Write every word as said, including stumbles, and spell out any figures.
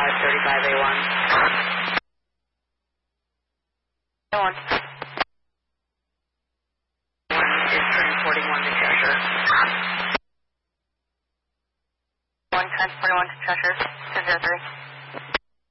thirty-five A one. A one. Is transporting one to Cheshire. One transporting one to Cheshire. To zero three.